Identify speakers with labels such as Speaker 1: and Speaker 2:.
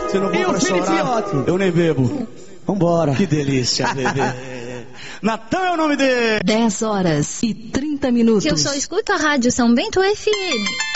Speaker 1: Se não for pra chorar, eu nem bebo. Vambora. Que delícia, bebê. Natan é o nome dele.
Speaker 2: 10 horas e 30 minutos.
Speaker 3: Eu só escuto a rádio São Bento FM.